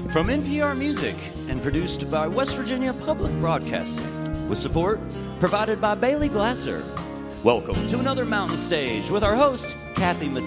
From NPR Music and produced by West Virginia Public Broadcasting, with support provided by Bailey Glasser. Welcome to another Mountain Stage with our host, Kathy Mattel.